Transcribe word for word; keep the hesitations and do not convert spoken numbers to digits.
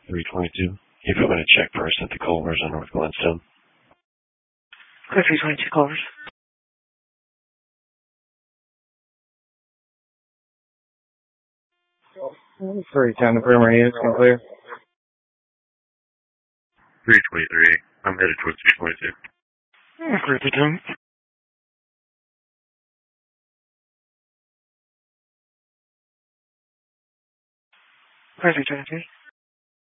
three twenty-two. You put me in a check first at the Culvers on North Glenstone. Clear three twenty-two Culvers. three ten to primary units, can clear. three twenty-three. I'm headed towards three twenty-two. Clear three ten. Clear three twenty-three.